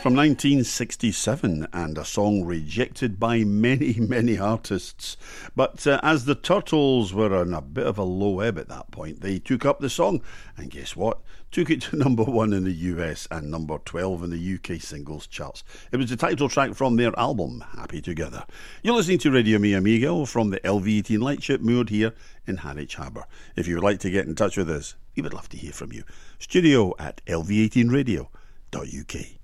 from 1967 and a song rejected by many, many artists. But as the Turtles were on a bit of a low ebb at that point, they took up the song and guess what? Took it to number 1 in the US and number 12 in the UK singles charts. It was the title track from their album, Happy Together. You're listening to Radio Mi Amigo from the LV18 Lightship moored here in Harwich Harbour. If you would like to get in touch with us, we would love to hear from you. Studio at lv18radio.uk.